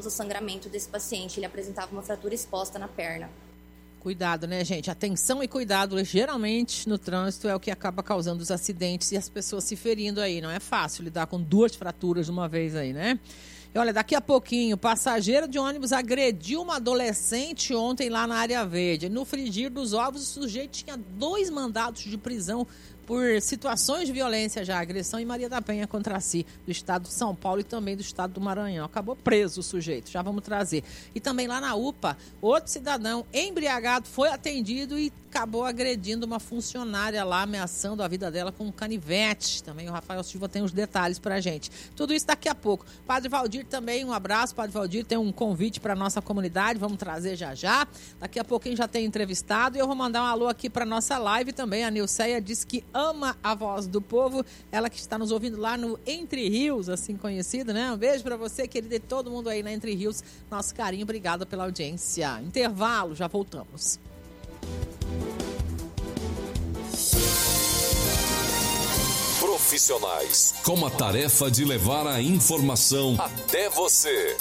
o sangramento desse paciente. Ele apresentava uma fratura exposta na perna. Cuidado, né, gente? Atenção e cuidado, geralmente no trânsito é o que acaba causando os acidentes e as pessoas se ferindo aí. Não é fácil lidar com 2 fraturas de uma vez aí, né? E olha, daqui a pouquinho, passageiro de ônibus agrediu uma adolescente ontem lá na área verde. No frigir dos ovos, o sujeito tinha 2 mandados de prisão por situações de violência já, agressão em Maria da Penha contra si, do estado de São Paulo e também do estado do Maranhão. Acabou preso o sujeito, já vamos trazer. E também lá na UPA, outro cidadão embriagado foi atendido e acabou agredindo uma funcionária lá, ameaçando a vida dela com um canivete. Também o Rafael Silva tem os detalhes pra gente. Tudo isso daqui a pouco. Padre Valdir também, um abraço. Padre Valdir tem um convite para nossa comunidade, vamos trazer já já. Daqui a pouquinho já tem entrevistado e eu vou mandar um alô aqui para nossa live também. A Nilceia disse que ama a voz do povo, ela que está nos ouvindo lá no Entre Rios, assim conhecido, né? Um beijo para você, querida, e todo mundo aí na Entre Rios. Nosso carinho, obrigada pela audiência. Intervalo, já voltamos. Profissionais com a tarefa de levar a informação até você.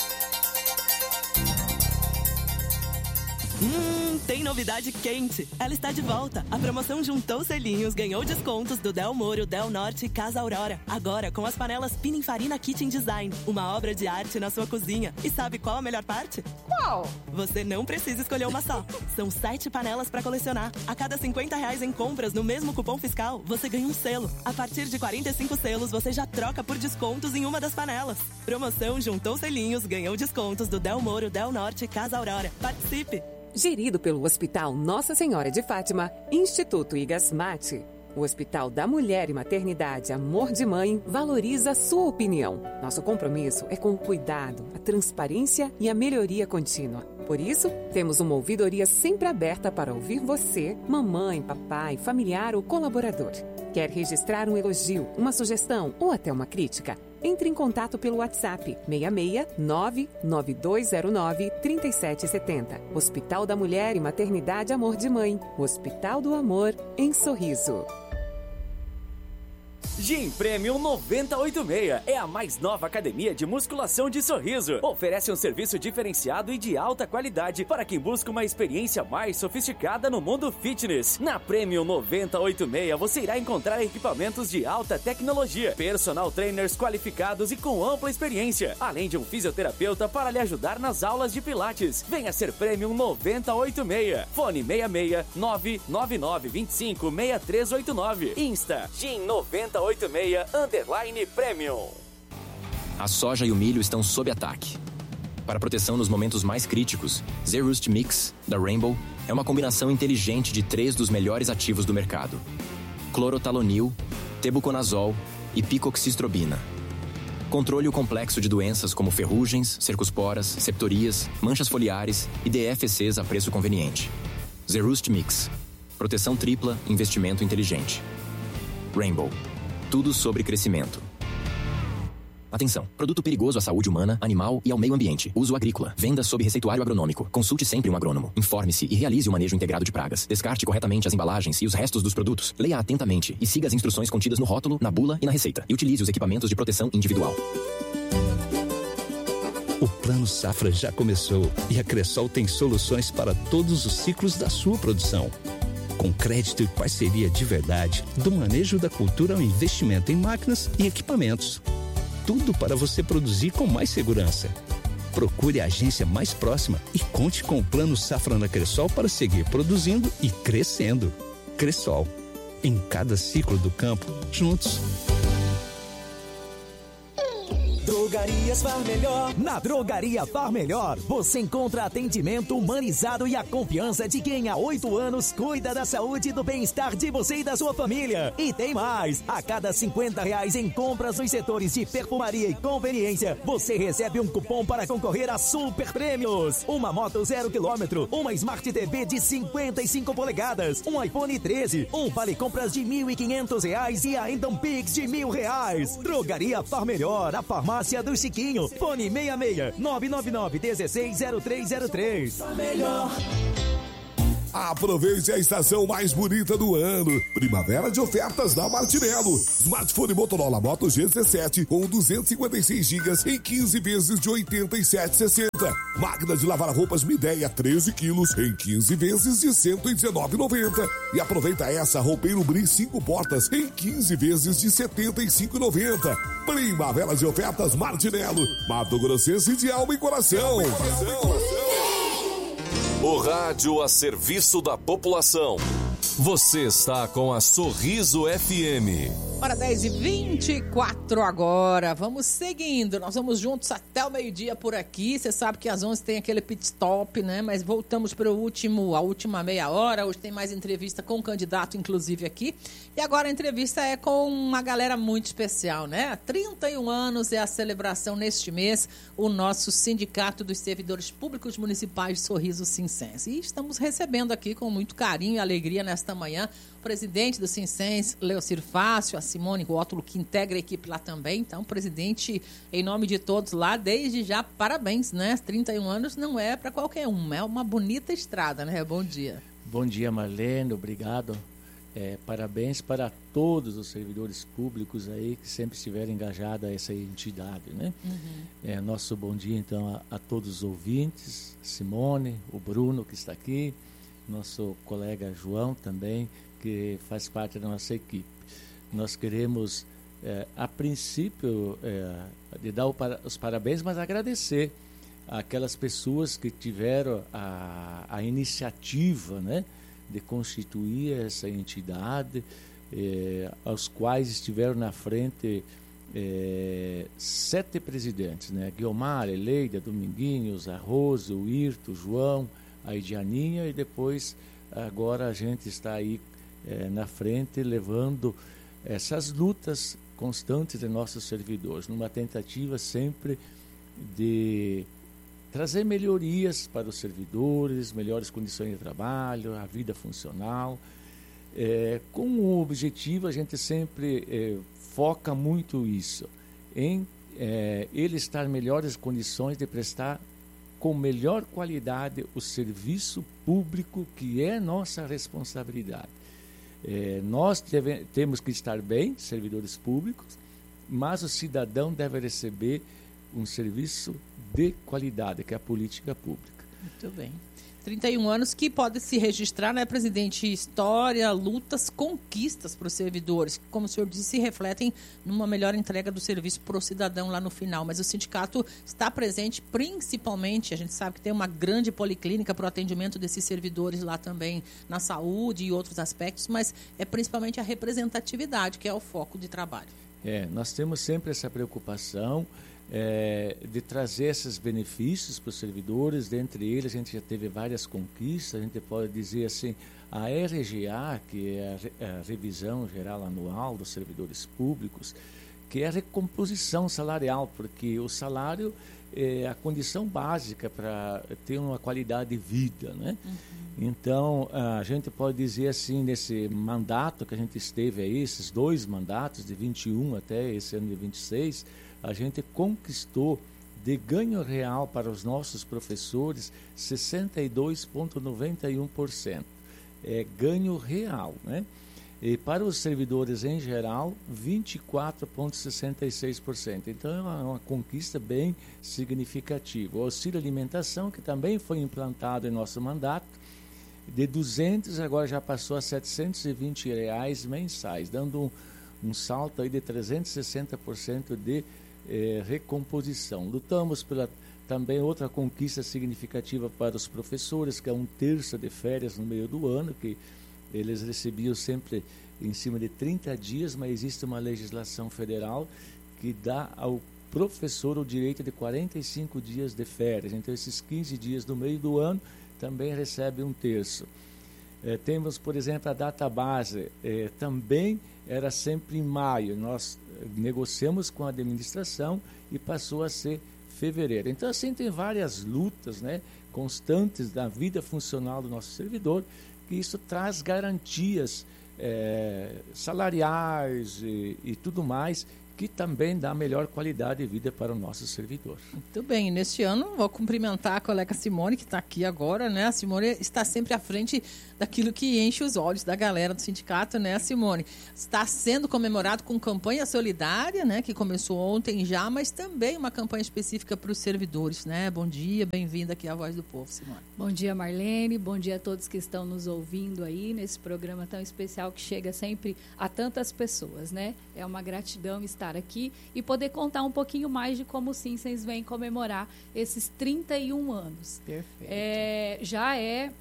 Tem novidade quente. Ela está de volta. A promoção Juntou Selinhos ganhou descontos do Del Moro, Del Norte e Casa Aurora. Agora com as panelas Pininfarina Kitchen Design. Uma obra de arte na sua cozinha. E sabe qual a melhor parte? Qual? Você não precisa escolher uma só. São 7 panelas para colecionar. A cada R$50 em compras no mesmo cupom fiscal, você ganha um selo. A partir de 45 selos, você já troca por descontos em uma das panelas. Promoção Juntou Selinhos ganhou descontos do Del Moro, Del Norte e Casa Aurora. Participe! Gerido pelo Hospital Nossa Senhora de Fátima, Instituto Igasmate. O Hospital da Mulher e Maternidade Amor de Mãe valoriza a sua opinião. Nosso compromisso é com o cuidado, a transparência e a melhoria contínua. Por isso, temos uma ouvidoria sempre aberta para ouvir você, mamãe, papai, familiar ou colaborador. Quer registrar um elogio, uma sugestão ou até uma crítica? Entre em contato pelo WhatsApp 66 99209 3770. Hospital da Mulher e Maternidade Amor de Mãe. Hospital do Amor em Sorriso. Gym Premium 986 é a mais nova academia de musculação de Sorriso. Oferece um serviço diferenciado e de alta qualidade para quem busca uma experiência mais sofisticada no mundo fitness. Na Premium 986 você irá encontrar equipamentos de alta tecnologia, personal trainers qualificados e com ampla experiência, além de um fisioterapeuta para lhe ajudar nas aulas de pilates. Venha ser Premium 986. Fone 66 999 25 6389. Insta Gym 986 _Premium. A soja e o milho estão sob ataque. Para proteção nos momentos mais críticos, Zerust Mix, da Rainbow, é uma combinação inteligente de 3 dos melhores ativos do mercado: clorotalonil, tebuconazol e picoxistrobina. Controle o complexo de doenças como ferrugens, cercosporas, septorias, manchas foliares e DFCs a preço conveniente. Zerust Mix. Proteção tripla, investimento inteligente. Rainbow. Tudo sobre crescimento. Atenção! Produto perigoso à saúde humana, animal e ao meio ambiente. Uso agrícola. Venda sob receituário agronômico. Consulte sempre um agrônomo. Informe-se e realize o manejo integrado de pragas. Descarte corretamente as embalagens e os restos dos produtos. Leia atentamente e siga as instruções contidas no rótulo, na bula e na receita. E utilize os equipamentos de proteção individual. O Plano Safra já começou e a Cressol tem soluções para todos os ciclos da sua produção. Com crédito e parceria de verdade, do manejo da cultura ao investimento em máquinas e equipamentos. Tudo para você produzir com mais segurança. Procure a agência mais próxima e conte com o Plano Safra na Cressol para seguir produzindo e crescendo. Cressol. Em cada ciclo do campo, juntos. Drogarias Far Melhor. Na Drogaria Far Melhor, você encontra atendimento humanizado e a confiança de quem há 8 anos cuida da saúde e do bem-estar de você e da sua família. E tem mais! A cada R$50 em compras nos setores de perfumaria e conveniência, você recebe um cupom para concorrer a super prêmios. Uma moto 0 km, uma Smart TV de 55 polegadas, um iPhone 13, um vale compras de R$1.500 e ainda um Pix de R$1.000. Drogaria Far Melhor, a farmácia do Chiquinho. Fone 66 999 160303. Melhor. Aproveite a estação mais bonita do ano. Primavera de ofertas da Martinello. Smartphone Motorola Moto G17 com 256 GB em 15 vezes de R$ 87,60. Máquina de lavar roupas Midea 13 quilos em 15 vezes de R$ 119,90. E aproveita essa roupeiro Brim 5 portas em 15 vezes de R$ 75,90. Primavera de ofertas Martinello. Mato Grossense de alma e coração. O rádio a serviço da população. Você está com a Sorriso FM. Hora 10h24 agora. Vamos seguindo. Nós vamos juntos até o meio-dia por aqui. Você sabe que às 11 tem aquele pit stop, né? Mas voltamos para a última meia hora. Hoje tem mais entrevista com o candidato, inclusive, aqui. E agora a entrevista é com uma galera muito especial, né? 31 anos é a celebração neste mês, o nosso Sindicato dos Servidores Públicos Municipais de Sorriso Sincense. E estamos recebendo aqui com muito carinho e alegria nesta manhã o presidente do Sincense, Leocir Fácio, a Simone Rótulo, que integra a equipe lá também. Então, presidente, em nome de todos lá, desde já, parabéns, né? 31 anos não é para qualquer um, é uma bonita estrada, né? Bom dia. Bom dia, Marlene, obrigado. Parabéns para todos os servidores públicos aí que sempre estiveram engajados a essa entidade, né? Uhum. Nosso bom dia, então, a todos os ouvintes, Simone, o Bruno, que está aqui, nosso colega João também, que faz parte da nossa equipe. Nós queremos, a princípio, de dar os parabéns, mas agradecer àquelas pessoas que tiveram a iniciativa, né, de constituir essa entidade, aos quais estiveram na frente 7 presidentes, né? Guiomar, Eleida, Dominguinhos, a Rose, o Irto, o João, a Idianinha, e depois agora a gente está aí na frente levando essas lutas constantes de nossos servidores, numa tentativa sempre de trazer melhorias para os servidores, melhores condições de trabalho, a vida funcional. Com o objetivo, a gente sempre foca muito isso, em ele estar em melhores condições de prestar com melhor qualidade o serviço público, que é nossa responsabilidade. Nós temos que estar bem, servidores públicos, mas o cidadão deve receber um serviço de qualidade, que é a política pública. Muito bem. 31 anos que pode se registrar, né, presidente? História, lutas, conquistas para os servidores, que, como o senhor disse, se refletem numa melhor entrega do serviço para o cidadão lá no final. Mas o sindicato está presente principalmente, a gente sabe que tem uma grande policlínica para o atendimento desses servidores lá também, na saúde e outros aspectos, mas é principalmente a representatividade que é o foco de trabalho. Nós temos sempre essa preocupação de trazer esses benefícios para os servidores. Dentre eles, a gente já teve várias conquistas. A gente pode dizer assim, a RGA, que é a Revisão Geral Anual dos Servidores Públicos, que é a recomposição salarial, porque o salário é a condição básica para ter uma qualidade de vida, né? Uhum. Então, a gente pode dizer assim, nesse mandato que a gente esteve aí, esses 2 mandatos, de 21 até esse ano de 26, a gente conquistou de ganho real para os nossos professores 62,91%. É ganho real, né? E para os servidores em geral, 24,66%. Então é uma conquista bem significativa. O auxílio alimentação, que também foi implantado em nosso mandato, de 200 agora já passou a R$ 720 mensais, dando um salto aí de 360% de recomposição. Lutamos pela também outra conquista significativa para os professores, que é 1/3 de férias no meio do ano, que eles recebiam sempre em cima de 30 dias, mas existe uma legislação federal que dá ao professor o direito de 45 dias de férias. Então, esses 15 dias no meio do ano também recebe 1/3. Temos, por exemplo, a data base, também era sempre em maio. Nós negociamos com a administração e passou a ser fevereiro. Então, assim, tem várias lutas, né, constantes da vida funcional do nosso servidor, que isso traz garantias salariais e tudo mais, que também dá melhor qualidade de vida para o nosso servidor. Muito bem, neste ano vou cumprimentar a colega Simone, que está aqui agora, né? A Simone está sempre à frente daquilo que enche os olhos da galera do sindicato, né, Simone? Está sendo comemorado com campanha solidária, né, que começou ontem já, mas também uma campanha específica para os servidores, né? Bom dia, bem-vinda aqui à Voz do Povo, Simone. Bom dia, Marlene, bom dia a todos que estão nos ouvindo aí nesse programa tão especial que chega sempre a tantas pessoas, né? É uma gratidão estar aqui e poder contar um pouquinho mais de como o Sinsens vem comemorar esses 31 anos. Perfeito. Já é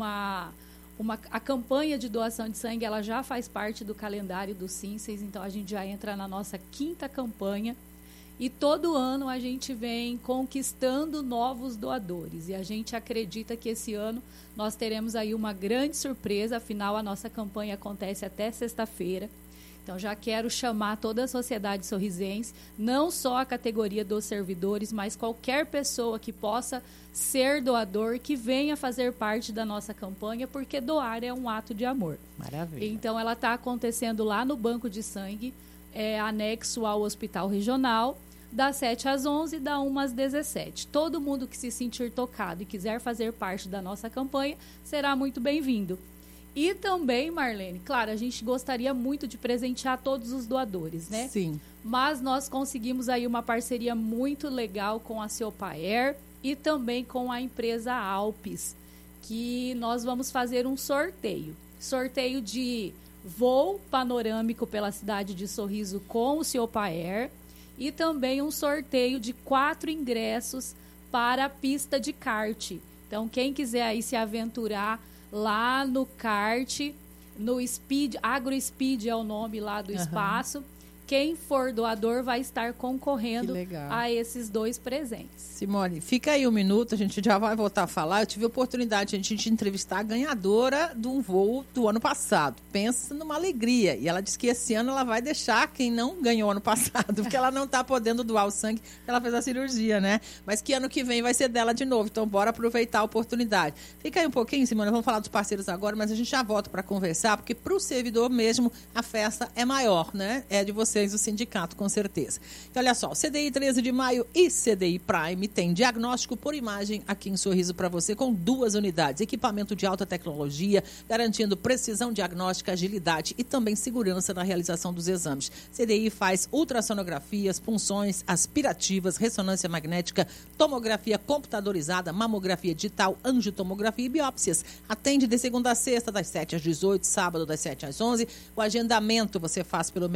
a campanha de doação de sangue, ela já faz parte do calendário do Sinsens, então a gente já entra na nossa 5ª campanha e todo ano a gente vem conquistando novos doadores e a gente acredita que esse ano nós teremos aí uma grande surpresa, afinal a nossa campanha acontece até sexta-feira. Então, já quero chamar toda a sociedade sorrisense, não só a categoria dos servidores, mas qualquer pessoa que possa ser doador, que venha fazer parte da nossa campanha, porque doar é um ato de amor. Maravilha. Então, ela está acontecendo lá no Banco de Sangue, anexo ao Hospital Regional, das 7 às 11, da 1 às 17. Todo mundo que se sentir tocado e quiser fazer parte da nossa campanha, será muito bem-vindo. E também, Marlene, claro, a gente gostaria muito de presentear todos os doadores, né? Sim. Mas nós conseguimos aí uma parceria muito legal com a Ciopaer e também com a empresa Alpes, que nós vamos fazer um sorteio. Sorteio de voo panorâmico pela cidade de Sorriso com o Ciopaer e também um sorteio de 4 ingressos para a pista de kart. Então, quem quiser aí se aventurar lá no kart, no Speed, AgroSpeed é o nome lá do espaço. Quem for doador vai estar concorrendo a esses 2 presentes. Simone, fica aí um minuto, a gente já vai voltar a falar. Eu tive a oportunidade de a gente entrevistar a ganhadora de um voo do ano passado. Pensa numa alegria. E ela disse que esse ano ela vai deixar quem não ganhou ano passado, porque ela não está podendo doar o sangue, porque ela fez a cirurgia, né? Mas que ano que vem vai ser dela de novo. Então, bora aproveitar a oportunidade. Fica aí um pouquinho, Simone, vamos falar dos parceiros agora, mas a gente já volta para conversar, porque para o servidor mesmo, a festa é maior, né? É de vocês, o sindicato, com certeza. E olha só, CDI 13 de maio e CDI Prime tem diagnóstico por imagem aqui em Sorriso para você, com 2 unidades. Equipamento de alta tecnologia, garantindo precisão diagnóstica, agilidade e também segurança na realização dos exames. CDI faz ultrassonografias, punções aspirativas, ressonância magnética, tomografia computadorizada, mamografia digital, angiotomografia e biópsias. Atende de segunda a sexta, das 7 às 18, sábado das 7 às 11. O agendamento você faz pelo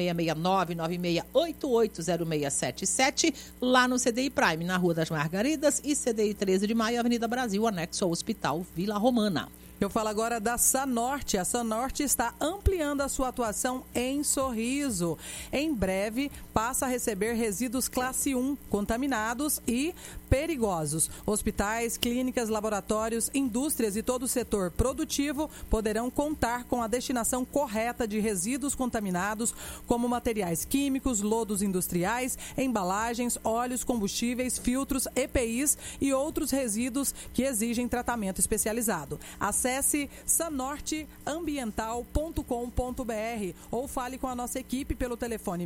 669-9688-0677, lá no CDI Prime, na Rua das Margaridas, e CDI 13 de maio, Avenida Brasil, anexo ao Hospital Vila Romana. Eu falo agora da Sanorte. A Sanorte está ampliando a sua atuação em Sorriso. Em breve, passa a receber resíduos classe 1, contaminados e perigosos. Hospitais, clínicas, laboratórios, indústrias e todo o setor produtivo poderão contar com a destinação correta de resíduos contaminados, como materiais químicos, lodos industriais, embalagens, óleos, combustíveis, filtros, EPIs e outros resíduos que exigem tratamento especializado. Acesse sanorteambiental.com.br ou fale com a nossa equipe pelo telefone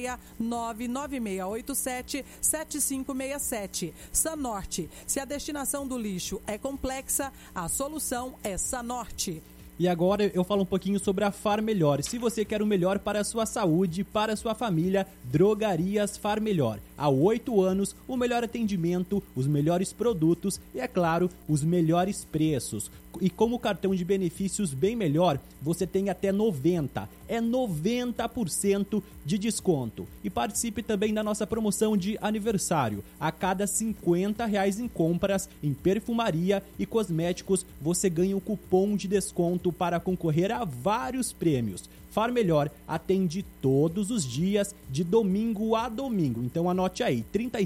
66996877567. Sanorte. Se a destinação do lixo é complexa, a solução é Sanorte. E agora eu falo um pouquinho sobre a Far Melhor. Se você quer o melhor para a sua saúde, para a sua família, Drogarias Far Melhor. Há 8 anos, o melhor atendimento, os melhores produtos e, é claro, os melhores preços. E como o cartão de benefícios Bem Melhor, você tem até 90% de desconto. E participe também da nossa promoção de aniversário. A cada R$50 em compras em perfumaria e cosméticos, você ganha um cupom de desconto para concorrer a vários prêmios. Far Melhor atende todos os dias, de domingo a domingo. Então anote aí,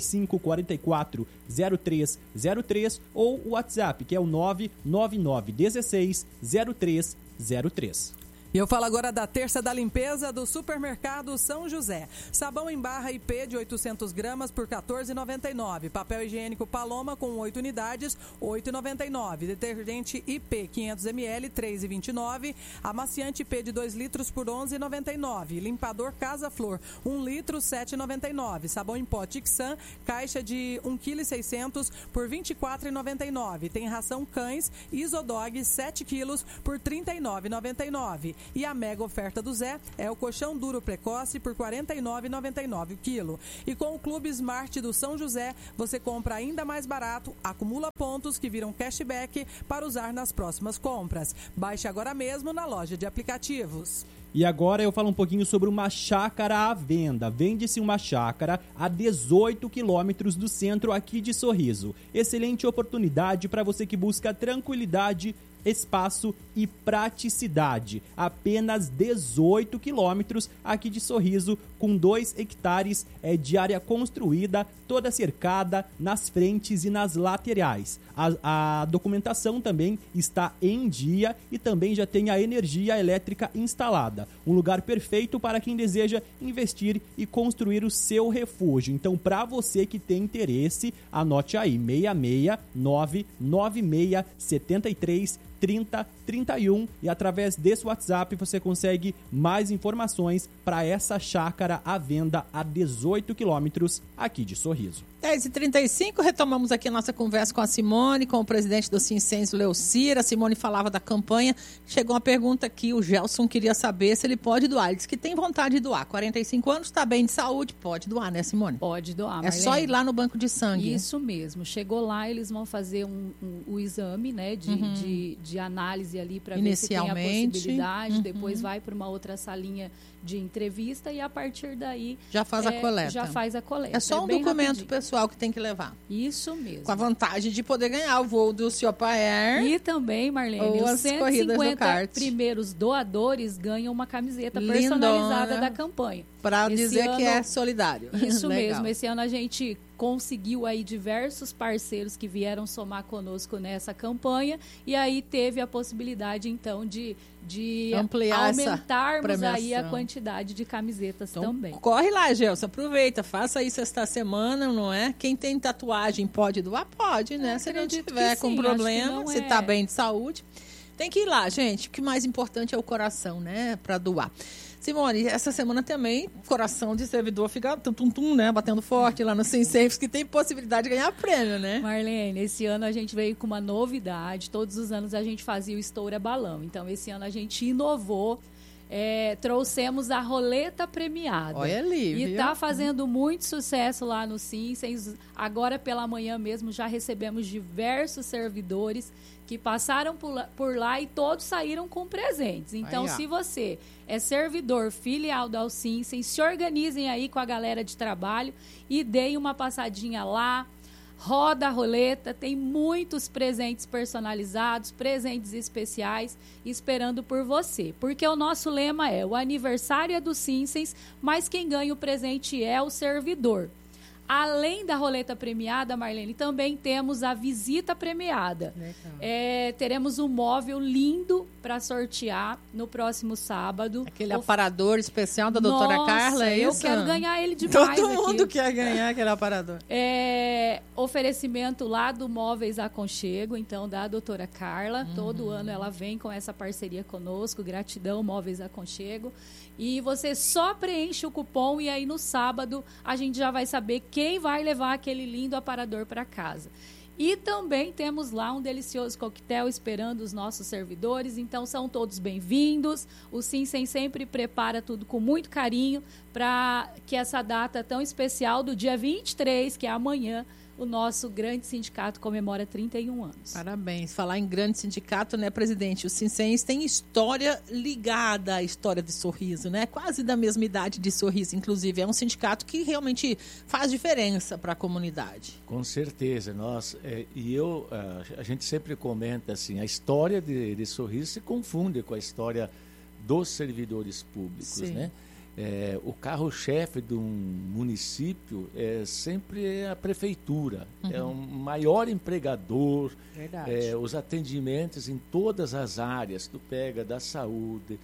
3544-0303 ou o WhatsApp, que é o 99916-0303. E eu falo agora da terça da limpeza do Supermercado São José. Sabão em barra IP de 800 gramas por R$ 14,99. Papel higiênico Paloma com 8 unidades, R$ 8,99. Detergente IP 500 ml, R$ 3,29. Amaciante IP de 2 litros por R$ 11,99. Limpador Casa Flor, 1 litro, R$ 7,99. Sabão em pó Tixan, caixa de 1,6 kg por R$ 24,99. Tem ração Cães Isodog 7 quilos por R$ 39,99. E a mega oferta do Zé é o colchão duro precoce por R$ 49,99 o quilo. E com o Clube Smart do São José, você compra ainda mais barato, acumula pontos que viram cashback para usar nas próximas compras. Baixe agora mesmo na loja de aplicativos. E agora eu falo um pouquinho sobre uma chácara à venda. Vende-se uma chácara a 18 quilômetros do centro aqui de Sorriso. Excelente oportunidade para você que busca tranquilidade, espaço e praticidade. Apenas 18 quilômetros aqui de Sorriso, com 2 hectares de área construída, toda cercada nas frentes e nas laterais. A documentação também está em dia e também já tem a energia elétrica instalada. Um lugar perfeito para quem deseja investir e construir o seu refúgio. Então, para você que tem interesse, anote aí, 66996733031 e através desse WhatsApp você consegue mais informações para essa chácara à venda a 18 quilômetros aqui de Sorriso. 10h35, retomamos aqui a nossa conversa com a Simone, com o presidente do Sincenso, Leocira. A Simone falava da campanha. Chegou uma pergunta aqui, o Gelson queria saber se ele pode doar. Ele disse que tem vontade de doar. 45 anos, está bem de saúde, pode doar, né, Simone? Pode doar, É só ir lá no banco de sangue. Isso mesmo. Chegou lá, eles vão fazer o exame, né, de análise ali para ver se tem a possibilidade. Depois vai para uma outra salinha de entrevista e a partir daí já faz a coleta. Já faz a coleta. É só um documento pessoal que tem que levar. Isso mesmo. Com a vantagem de poder ganhar o voo do Seu Paer. E também, Marlene, os 150 primeiros doadores ganham uma camiseta personalizada da campanha. Para dizer que é solidário. Isso mesmo. Esse ano a gente conseguiu aí diversos parceiros que vieram somar conosco nessa campanha e aí teve a possibilidade então de ampliar aumentarmos aí a quantidade de camisetas também. Corre lá, Gelson, aproveita, faça isso esta semana, não é? Quem tem tatuagem pode doar? Pode, né? Se não tiver com problema, se tá bem de saúde, tem que ir lá, gente. O que mais importante é o coração, né? Para doar. Simone, essa semana também, coração de servidor fica tum-tum-tum, né? Batendo forte lá no Sincenso, que tem possibilidade de ganhar prêmio, né? Marlene, esse ano a gente veio com uma novidade. Todos os anos a gente fazia o Estoura Balão. Então, esse ano a gente inovou. Trouxemos a roleta premiada. Olha ali, e está fazendo muito sucesso lá no Sincenso. Agora pela manhã mesmo já recebemos diversos servidores que passaram por lá e todos saíram com presentes. Então, se você é servidor filial da Alcincem, se organizem aí com a galera de trabalho e deem uma passadinha lá. Roda a roleta, tem muitos presentes personalizados, presentes especiais esperando por você. Porque o nosso lema é: o aniversário é do Sincens, mas quem ganha o presente é o servidor. Além da roleta premiada, Marlene, também temos a visita premiada. Teremos um móvel lindo para sortear no próximo sábado. Aquele aparador especial da doutora Carla, é isso? Eu quero ganhar ele demais. Todo mundo quer ganhar aquele aparador. Oferecimento lá do Móveis Aconchego, então, da doutora Carla. Todo ano ela vem com essa parceria conosco. Gratidão, Móveis Aconchego. E você só preenche o cupom e aí no sábado a gente já vai saber quem vai levar aquele lindo aparador para casa. E também temos lá um delicioso coquetel esperando os nossos servidores, então são todos bem-vindos. O Sincem sempre prepara tudo com muito carinho para que essa data tão especial do dia 23, que é amanhã, o nosso grande sindicato comemora 31 anos. Parabéns. Falar em grande sindicato, né, presidente? O Sincens tem história ligada à história de Sorriso, né? Quase da mesma idade de Sorriso, inclusive. É um sindicato que realmente faz diferença para a comunidade. Com certeza. A gente sempre comenta assim, a história de Sorriso se confunde com a história dos servidores públicos, né? O carro-chefe de um município é sempre a prefeitura, é um maior empregador, os atendimentos em todas as áreas, tu pega da saúde,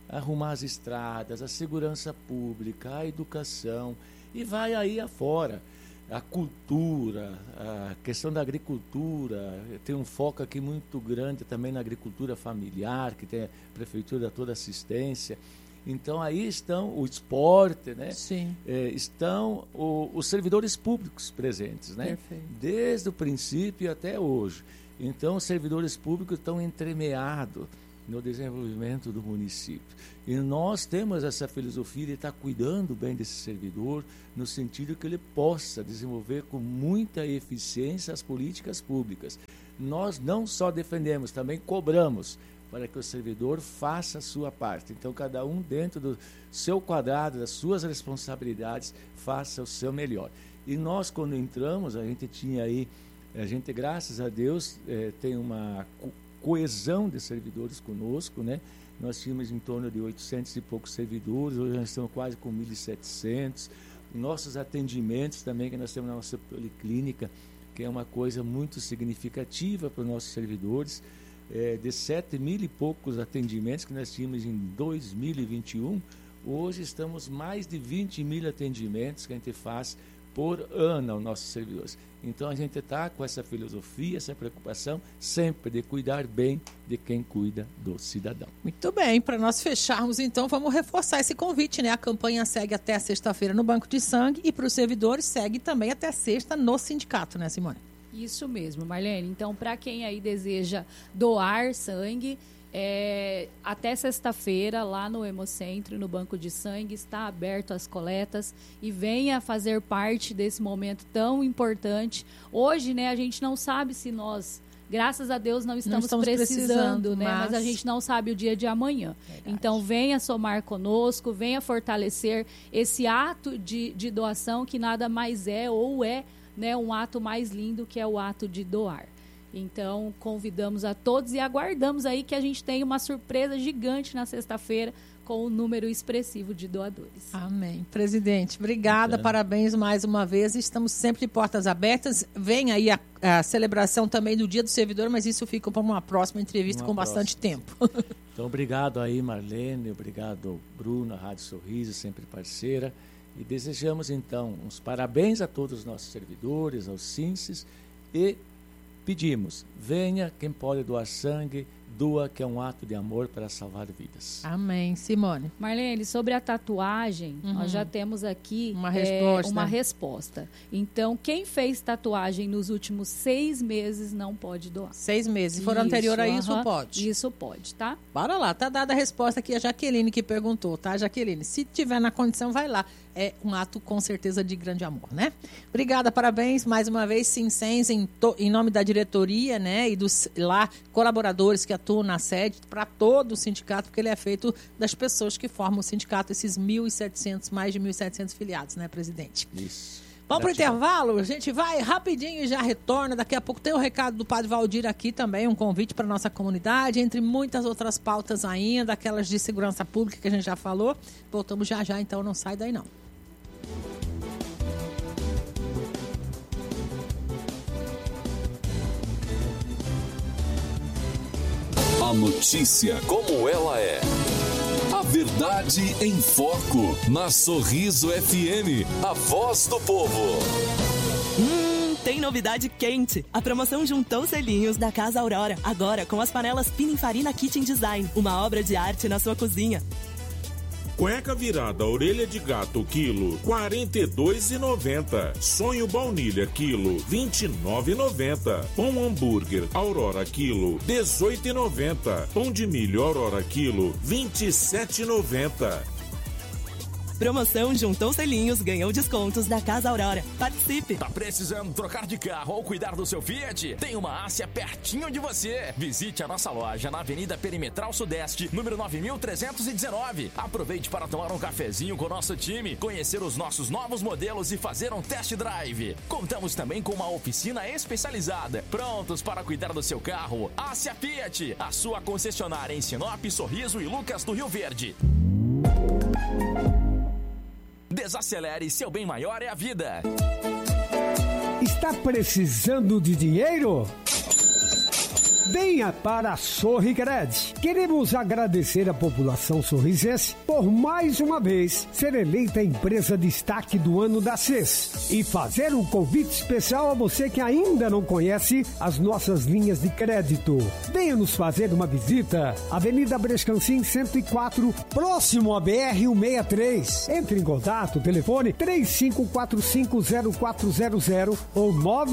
arrumar as estradas, a segurança pública, a educação, e vai aí afora. A cultura, a questão da agricultura, tem um foco aqui muito grande também na agricultura familiar, que tem a prefeitura da toda assistência. Então aí estão o esporte, né? Sim. Estão os servidores públicos presentes, né? Perfeito. Desde o princípio até hoje. Então os servidores públicos estão entremeados no desenvolvimento do município. E nós temos essa filosofia de estar cuidando bem desse servidor, no sentido que ele possa desenvolver com muita eficiência as políticas públicas. Nós não só defendemos, também cobramos para que o servidor faça a sua parte. Então, cada um dentro do seu quadrado, das suas responsabilidades, faça o seu melhor. E nós, quando entramos, a gente, graças a Deus, tem uma coesão de servidores conosco, né? Nós tínhamos em torno de 800 e poucos servidores, hoje nós estamos quase com 1.700. Nossos atendimentos também, que nós temos na nossa policlínica, que é uma coisa muito significativa para os nossos servidores, de 7.000 e poucos atendimentos que nós tínhamos em 2021, hoje estamos mais de 20.000 atendimentos que a gente faz por ano aos nossos servidores. Então a gente está com essa filosofia, essa preocupação sempre de cuidar bem de quem cuida do cidadão. Muito bem, para nós fecharmos então, vamos reforçar esse convite, né? A campanha segue até sexta-feira no Banco de Sangue e para os servidores segue também até sexta no sindicato, né, Simone? Isso mesmo, Marlene. Então, para quem aí deseja doar sangue, até sexta-feira, lá no Hemocentro, no Banco de Sangue, está aberto as coletas e venha fazer parte desse momento tão importante. Hoje, né, a gente não sabe se nós, graças a Deus, não estamos precisando, né? Mas a gente não sabe o dia de amanhã. Verdade. Então, venha somar conosco, venha fortalecer esse ato de doação que nada mais é né, um ato mais lindo, que é o ato de doar. Então, convidamos a todos e aguardamos aí que a gente tenha uma surpresa gigante na sexta-feira com um número expressivo de doadores. Amém. Presidente, obrigada, parabéns mais uma vez. Estamos sempre de portas abertas. Vem aí a celebração também do Dia do Servidor, mas isso fica para uma próxima entrevista bastante tempo. Então, obrigado aí, Marlene, obrigado, Bruno, a Rádio Sorriso, sempre parceira. E desejamos, então, uns parabéns a todos os nossos servidores, aos CINSES, e pedimos, venha quem pode doar sangue, doa, que é um ato de amor para salvar vidas. Amém. Simone. Marlene, sobre a tatuagem, nós já temos aqui uma resposta. Então, quem fez tatuagem nos últimos 6 meses não pode doar. 6 meses. Se for anterior a isso, pode. Isso pode, tá? Bora lá, tá dada a resposta aqui, a Jaqueline que perguntou, tá, Jaqueline? Se tiver na condição, vai lá. É um ato, com certeza, de grande amor, né? Obrigada, parabéns, mais uma vez, Sinsens, em nome da diretoria, né, e dos lá colaboradores que atuam na sede, para todo o sindicato, porque ele é feito das pessoas que formam o sindicato, esses 1.700, mais de 1.700 filiados, né, presidente? Isso. Vamos para o intervalo? A gente vai rapidinho e já retorna. Daqui a pouco tem o recado do Padre Valdir aqui também, um convite para a nossa comunidade, entre muitas outras pautas ainda, aquelas de segurança pública que a gente já falou. Voltamos já, então não sai daí não. A notícia como ela é. A verdade em foco. Na Sorriso FM, a voz do povo. Tem novidade quente. A promoção juntou selinhos da Casa Aurora. Agora com as panelas Pininfarina Kitchen Design. Uma obra de arte na sua cozinha. Cueca virada orelha de gato quilo, R$ 42,90. Sonho baunilha quilo, R$ 29,90. Pão hambúrguer Aurora quilo, R$ 18,90. Pão de milho Aurora quilo, R$ 27,90. Promoção juntou selinhos, ganhou descontos da Casa Aurora. Participe! Tá precisando trocar de carro ou cuidar do seu Fiat? Tem uma Ásia pertinho de você. Visite a nossa loja na Avenida Perimetral Sudeste, número 9319. Aproveite para tomar um cafezinho com o nosso time, conhecer os nossos novos modelos e fazer um test drive. Contamos também com uma oficina especializada. Prontos para cuidar do seu carro? Ásia Fiat, a sua concessionária em Sinop, Sorriso e Lucas do Rio Verde. Desacelere, seu bem maior é a vida. Está precisando de dinheiro? Venha para a Sorricred. Queremos agradecer à população sorrisense por mais uma vez ser eleita a empresa destaque do ano da CES e fazer um convite especial a você que ainda não conhece as nossas linhas de crédito. Venha nos fazer uma visita. Avenida Brescancim 104, próximo à BR-163. Entre em contato, telefone 35450400 ou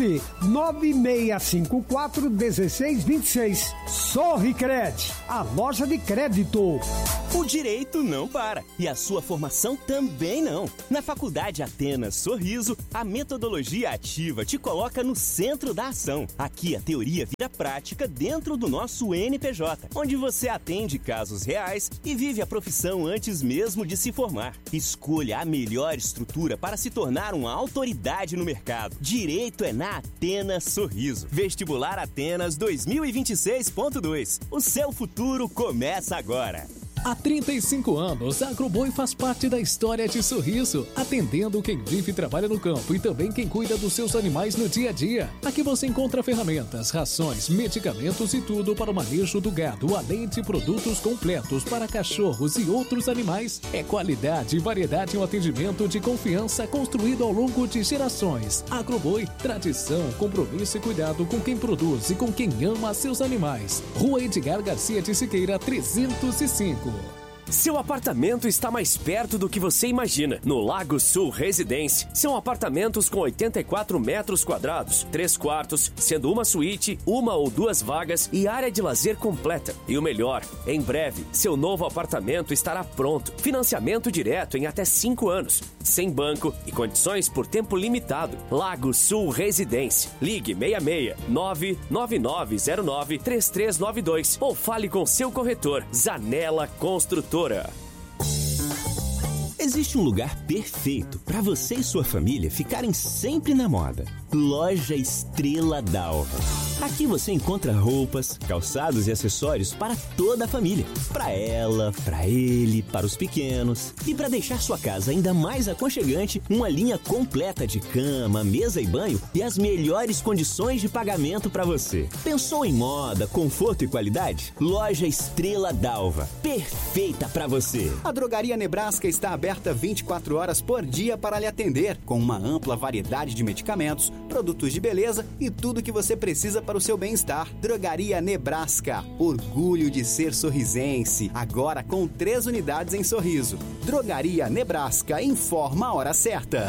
996541626. Sorricred, a loja de crédito. O direito não para e a sua formação também não. Na Faculdade Atenas Sorriso, a metodologia ativa te coloca no centro da ação. Aqui a teoria vira prática dentro do nosso NPJ, onde você atende casos reais e vive a profissão antes mesmo de se formar. Escolha a melhor estrutura para se tornar uma autoridade no mercado. Direito é na Atenas Sorriso. Vestibular Atenas 2026.2. O seu futuro começa agora. Há 35 anos, a Agroboi faz parte da história de Sorriso, atendendo quem vive e trabalha no campo e também quem cuida dos seus animais no dia a dia. Aqui você encontra ferramentas, rações, medicamentos e tudo para o manejo do gado, além de produtos completos para cachorros e outros animais. É qualidade e variedade em um atendimento de confiança construído ao longo de gerações. Agroboi, tradição, compromisso e cuidado com quem produz e com quem ama seus animais. Rua Edgar Garcia de Siqueira, 305. Seu apartamento está mais perto do que você imagina. No Lago Sul Residência, são apartamentos com 84 metros quadrados, 3 quartos, sendo uma suíte, 1 ou 2 vagas e área de lazer completa. E o melhor, em breve, seu novo apartamento estará pronto. Financiamento direto em até 5 anos, sem banco e condições por tempo limitado. Lago Sul Residência. Ligue 66 99909 3392 ou fale com seu corretor, Zanella Construtora. Existe um lugar perfeito para você e sua família ficarem sempre na moda. Loja Estrela d'Alva. Aqui você encontra roupas, calçados e acessórios para toda a família. Para ela, para ele, para os pequenos. E para deixar sua casa ainda mais aconchegante, uma linha completa de cama, mesa e banho e as melhores condições de pagamento para você. Pensou em moda, conforto e qualidade? Loja Estrela d'Alva. Perfeita para você. A Drogaria Nebraska está aberta 24 horas por dia para lhe atender, com uma ampla variedade de medicamentos, produtos de beleza e tudo que você precisa para o seu bem-estar. Drogaria Nebraska, orgulho de ser sorrisense, agora com 3 unidades em Sorriso. Drogaria Nebraska, informa a hora certa.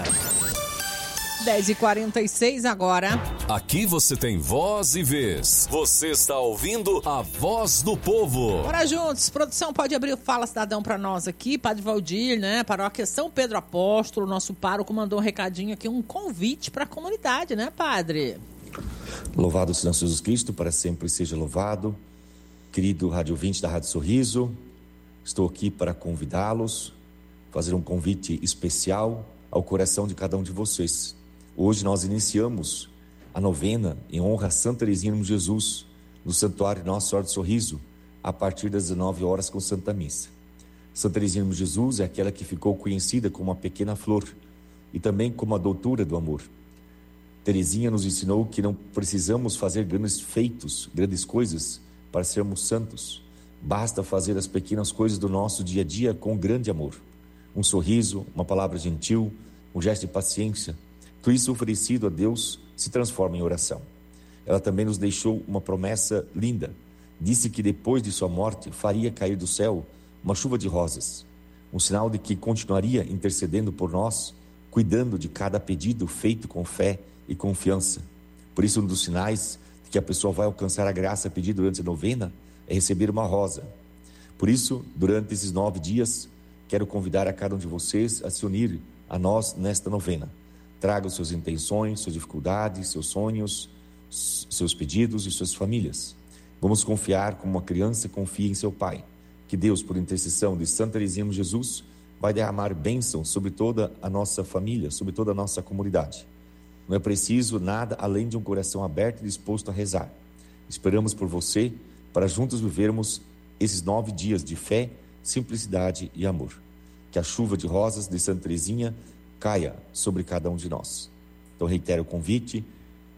10h46 agora. Aqui você tem voz e vez. Você está ouvindo a voz do povo. Bora juntos. Produção, pode abrir o Fala Cidadão para nós aqui. Padre Valdir, né? Paróquia São Pedro Apóstolo. Nosso pároco mandou um recadinho aqui, um convite para a comunidade, né, padre? Louvado seja Jesus Cristo, para sempre seja louvado. Querido rádio ouvinte da Rádio Sorriso, estou aqui para convidá-los, fazer um convite especial ao coração de cada um de vocês. Hoje nós iniciamos a novena em honra a Santa Teresinha de Jesus, no Santuário Nossa Senhora do Sorriso, a partir das 19 horas com Santa Missa. Santa Teresinha de Jesus é aquela que ficou conhecida como a pequena flor e também como a doutora do amor. Teresinha nos ensinou que não precisamos fazer grandes feitos, grandes coisas para sermos santos. Basta fazer as pequenas coisas do nosso dia a dia com grande amor. Um sorriso, uma palavra gentil, um gesto de paciência, tudo isso oferecido a Deus se transforma em oração. Ela também nos deixou uma promessa linda. Disse que depois de sua morte faria cair do céu uma chuva de rosas, um sinal de que continuaria intercedendo por nós, cuidando de cada pedido feito com fé e confiança. Por isso, um dos sinais de que a pessoa vai alcançar a graça pedida durante a novena é receber uma rosa. Por isso, durante esses 9 dias, quero convidar a cada um de vocês a se unir a nós nesta novena. Traga suas intenções, suas dificuldades, seus sonhos, seus pedidos e suas famílias. Vamos confiar como uma criança confia em seu pai. Que Deus, por intercessão de Santa Teresinha de Jesus, vai derramar bênçãos sobre toda a nossa família, sobre toda a nossa comunidade. Não é preciso nada além de um coração aberto e disposto a rezar. Esperamos por você para juntos vivermos esses 9 dias de fé, simplicidade e amor. Que a chuva de rosas de Santa Teresinha caia sobre cada um de nós. Então reitero o convite,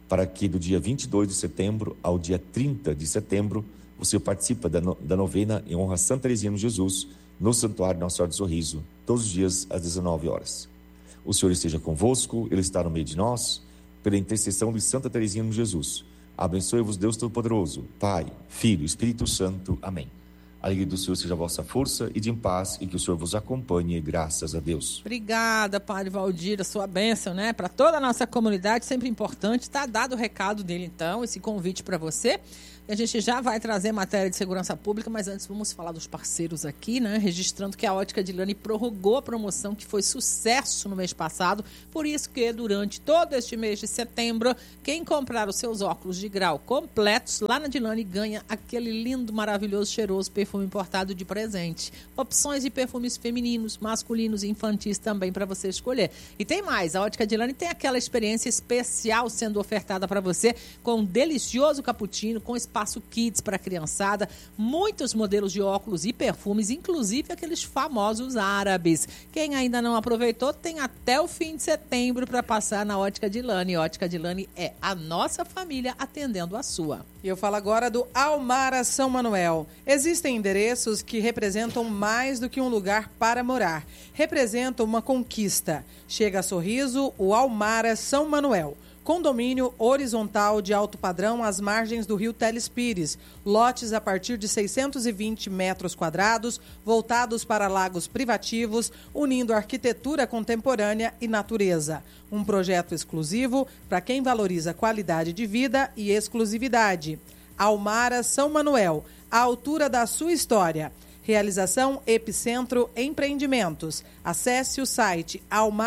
para que do dia 22 de setembro ao dia 30 de setembro você participe da novena em honra a Santa Teresinha de Jesus no Santuário Nossa Senhora do Sorriso, todos os dias às 19 horas. O Senhor esteja convosco, Ele está no meio de nós, pela intercessão de Santa Teresinha de Jesus. Abençoe-vos Deus Todo-Poderoso, Pai, Filho, Espírito Santo. Amém. A alegria do Senhor seja a vossa força e de paz, e que o Senhor vos acompanhe, graças a Deus. Obrigada, Padre Valdir, a sua bênção, né? Para toda a nossa comunidade, sempre importante. Está dado o recado dele, então, esse convite para você. A gente já vai trazer matéria de segurança pública, mas antes vamos falar dos parceiros aqui, né? Registrando que a Ótica Dilane prorrogou a promoção que foi sucesso no mês passado. Por isso que durante todo este mês de setembro, quem comprar os seus óculos de grau completos lá na Dilane ganha aquele lindo, maravilhoso, cheiroso perfume importado de presente. Opções de perfumes femininos, masculinos e infantis também para você escolher. E tem mais, a Ótica Dilane tem aquela experiência especial sendo ofertada para você com um delicioso cappuccino, com espaço kids para a criançada, muitos modelos de óculos e perfumes, inclusive aqueles famosos árabes. Quem ainda não aproveitou, tem até o fim de setembro para passar na Ótica Dilane. Ótica Dilane é a nossa família atendendo a sua. E eu falo agora do Almara São Manuel. Existem endereços que representam mais do que um lugar para morar. Representam uma conquista. Chega a Sorriso, o Almara São Manuel. Condomínio horizontal de alto padrão às margens do rio Teles Pires. Lotes a partir de 620 metros quadrados, voltados para lagos privativos, unindo arquitetura contemporânea e natureza. Um projeto exclusivo para quem valoriza qualidade de vida e exclusividade. Almara São Manuel, à altura da sua história. Realização Epicentro Empreendimentos. Acesse o site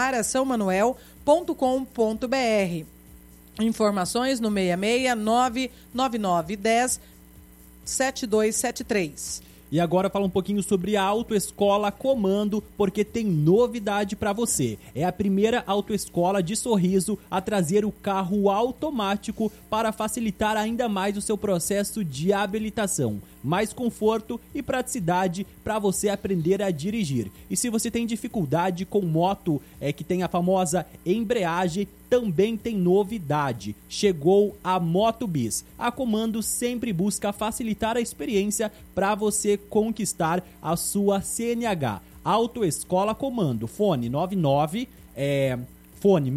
almarasaomanuel.com.br. Informações no 669-9910-7273. E agora fala um pouquinho sobre a Autoescola Comando, porque tem novidade para você. É a primeira autoescola de Sorriso a trazer o carro automático para facilitar ainda mais o seu processo de habilitação. Mais conforto e praticidade para você aprender a dirigir. E se você tem dificuldade com moto, que tem a famosa embreagem, também tem novidade. Chegou a Motobis. A Comando sempre busca facilitar a experiência para você conquistar a sua CNH. Autoescola Comando. Fone 99 Fone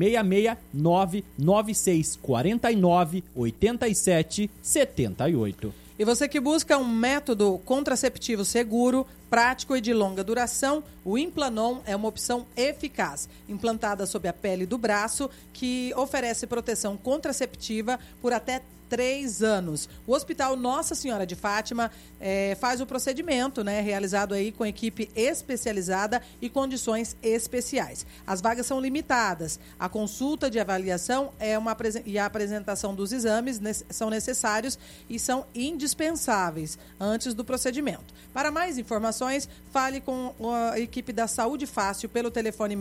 669-9649-8778. E você que busca um método contraceptivo seguro, prático e de longa duração, o Implanon é uma opção eficaz, implantada sob a pele do braço, que oferece proteção contraceptiva por até 3 anos. O Hospital Nossa Senhora de Fátima faz o procedimento, realizado aí com equipe especializada e condições especiais. As vagas são limitadas. A consulta de avaliação e a apresentação dos exames são necessários e são indispensáveis antes do procedimento. Para mais informações, fale com a equipe da Saúde Fácil pelo telefone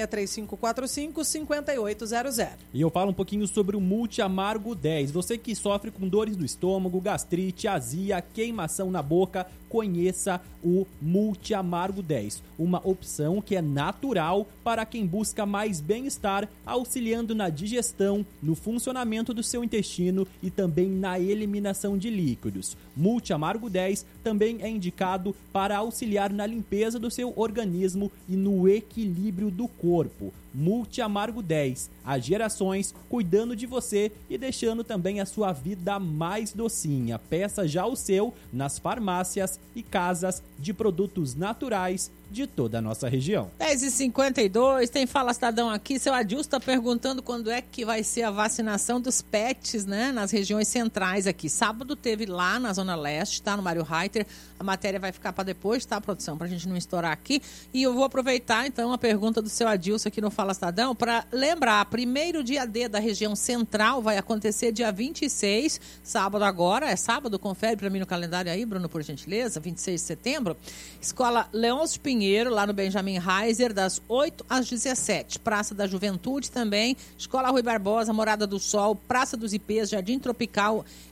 66-3545-5800. E eu falo um pouquinho sobre o Multi Amargo 10. Você que sofre com dores no estômago, gastrite, azia, queimação na boca, conheça o Multi Amargo 10. Uma opção que é natural para quem busca mais bem-estar, auxiliando na digestão, no funcionamento do seu intestino e também na eliminação de líquidos. Multi Amargo 10 também é indicado para auxiliar na limpeza do seu organismo e no equilíbrio do corpo. Multi Amargo 10, há gerações cuidando de você e deixando também a sua vida mais docinha. Peça já o seu nas farmácias e casas de produtos naturais de toda a nossa região. 10h52, tem Fala Cidadão aqui. Seu Adilson está perguntando quando é que vai ser a vacinação dos pets, nas regiões centrais aqui. Sábado teve lá na Zona Leste, no Mário Reiter. A matéria vai ficar para depois, produção? Para a gente não estourar aqui. E eu vou aproveitar, então, a pergunta do seu Adilson aqui no Fala Cidadão para lembrar, primeiro dia D da região central vai acontecer dia 26, sábado agora. É sábado? Confere para mim no calendário aí, Bruno, por gentileza. 26 de setembro. Escola Leôncio Pinheiro, lá no Benjamin Reiser, das 8 às 17. Praça da Juventude também, Escola Rui Barbosa, Morada do Sol, Praça dos Ipês, Jardim Tropical,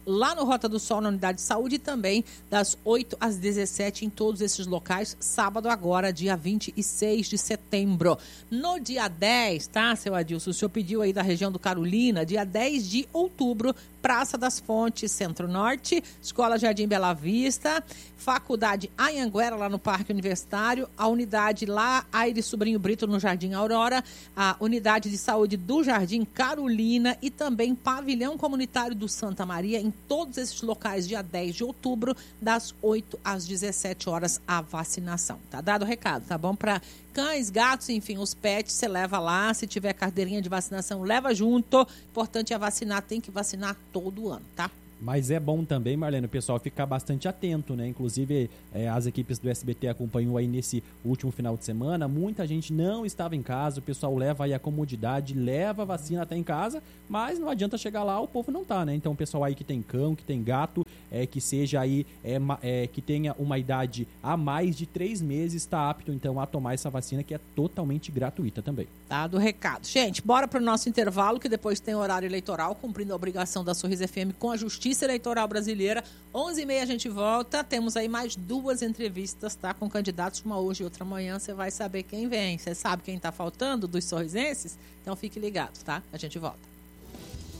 lá no Rota do Sol, na Unidade de Saúde, e também das 8 às 17 em todos esses locais, sábado agora, dia 26 de setembro. No dia 10, tá, seu Adilson? O senhor pediu aí da região do Carolina, dia 10 de outubro, Praça das Fontes, Centro-Norte, Escola Jardim Bela Vista, Faculdade Anhanguera, lá no Parque Universitário, a unidade lá, Aires Sobrinho Brito, no Jardim Aurora, a unidade de saúde do Jardim Carolina e também Pavilhão Comunitário do Santa Maria, em todos esses locais, dia 10 de outubro, das 8 às 17 horas, a vacinação. Tá dado o recado, tá bom? Para cães, gatos, enfim, os pets, você leva lá, se tiver carteirinha de vacinação, leva junto. Importante é vacinar, tem que vacinar todo ano, tá? Mas é bom também, Marlene, o pessoal ficar bastante atento, né? Inclusive, as equipes do SBT acompanhou aí nesse último final de semana. Muita gente não estava em casa, o pessoal leva aí a comodidade, leva a vacina até em casa, mas não adianta chegar lá, o povo não tá, né? Então, o pessoal aí que tem cão, que tem gato, que seja aí, que tenha uma idade a mais de 3 meses, está apto, então, a tomar essa vacina, que é totalmente gratuita também. Dado o recado. Gente, bora para o nosso intervalo, que depois tem horário eleitoral, cumprindo a obrigação da Sorriso FM com a Justiça Eleitoral Brasileira. 11h30 a gente volta. Temos aí mais 2 entrevistas, tá? Com candidatos, uma hoje e outra amanhã. Você vai saber quem vem. Você sabe quem tá faltando dos sorrisenses? Então fique ligado, tá? A gente volta.